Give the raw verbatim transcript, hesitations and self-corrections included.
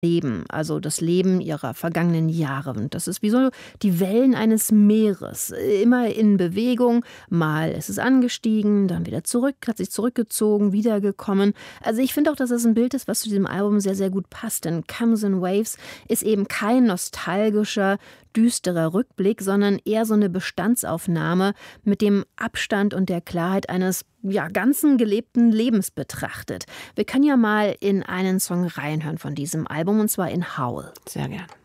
Leben, also das Leben ihrer vergangenen Jahre. Und das ist wie so die Wellen eines Meeres, immer in Bewegung. Mal ist es angestiegen, dann wieder zurück, hat sich zurückgezogen, wiedergekommen. Also ich finde auch, dass das ein Bild ist, was zu diesem Album sehr, sehr gut passt. Denn Comes in Waves ist eben kein nostalgischer, düsterer Rückblick, sondern eher so eine Bestandsaufnahme mit dem Abstand und der Klarheit eines ja, ganzen gelebten Lebens betrachtet. Wir können ja mal in einen Song reinhören von diesem Album, und zwar in Howl. Sehr gern.